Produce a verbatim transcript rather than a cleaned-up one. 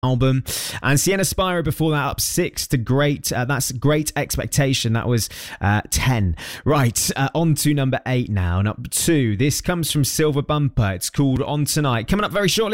album. And Sienna Spiro before that, up six to Great. Uh, that's Great Expectation. That was uh, ten. Right, uh, on to number eight now. Number two, this comes from Silver Bumper. It's called On Tonight. Coming up very shortly.